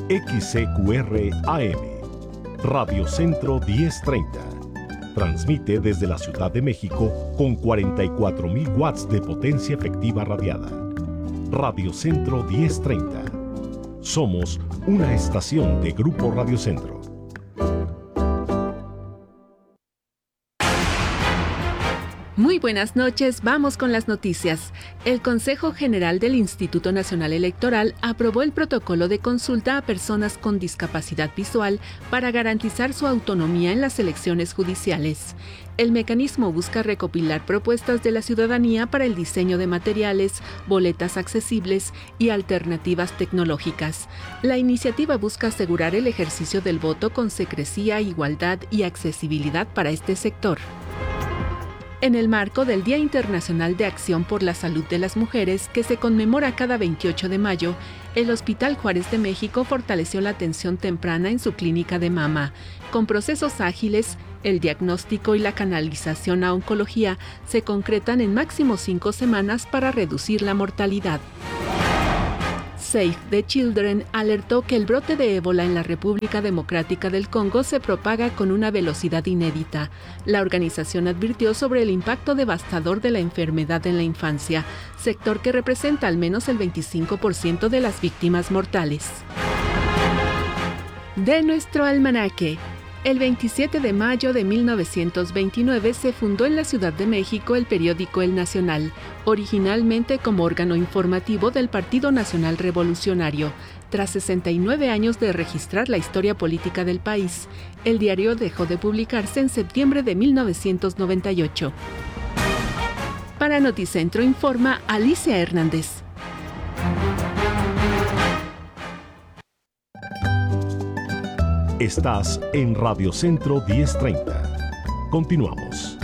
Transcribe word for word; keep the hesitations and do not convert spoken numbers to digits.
X C Q R A M, Radio Centro diez treinta. Transmite desde la Ciudad de México con cuarenta y cuatro mil watts de potencia efectiva radiada. Radio Centro diez treinta. Somos una estación de Grupo Radio Centro. Muy buenas noches, vamos con las noticias. El Consejo General del Instituto Nacional Electoral aprobó el protocolo de consulta a personas con discapacidad visual para garantizar su autonomía en las elecciones judiciales. El mecanismo busca recopilar propuestas de la ciudadanía para el diseño de materiales, boletas accesibles y alternativas tecnológicas. La iniciativa busca asegurar el ejercicio del voto con secrecía, igualdad y accesibilidad para este sector. En el marco del Día Internacional de Acción por la Salud de las Mujeres, que se conmemora cada veintiocho de mayo, el Hospital Juárez de México fortaleció la atención temprana en su clínica de mama. Con procesos ágiles, el diagnóstico y la canalización a oncología se concretan en máximo cinco semanas para reducir la mortalidad. Save the Children alertó que el brote de ébola en la República Democrática del Congo se propaga con una velocidad inédita. La organización advirtió sobre el impacto devastador de la enfermedad en la infancia, sector que representa al menos el veinticinco por ciento de las víctimas mortales. De nuestro almanaque. El veintisiete de mayo de mil novecientos veintinueve se fundó en la Ciudad de México el periódico El Nacional, originalmente como órgano informativo del Partido Nacional Revolucionario. Tras sesenta y nueve años de registrar la historia política del país, el diario dejó de publicarse en septiembre de mil novecientos noventa y ocho. Para Noticentro informa Alicia Hernández. Estás en Radio Centro diez treinta. Continuamos.